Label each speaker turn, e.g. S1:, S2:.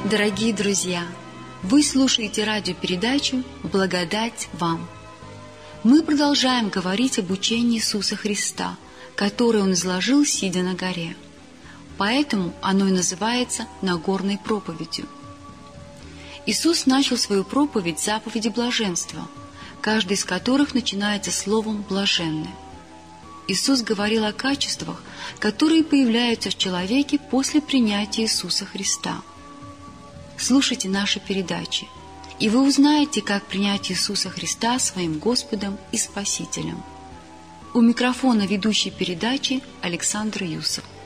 S1: Дорогие друзья, вы слушаете радиопередачу «Благодать вам». Мы продолжаем говорить об учении Иисуса Христа, которое Он изложил, сидя на горе. Поэтому оно и называется Нагорной проповедью. Иисус начал свою проповедь с заповеди блаженства, каждый из которых начинается словом «блаженны». Иисус говорил о качествах, которые появляются в человеке после принятия Иисуса Христа. Слушайте наши передачи, и вы узнаете, как принять Иисуса Христа своим Господом и Спасителем. У микрофона ведущей передачи Александр Юсов.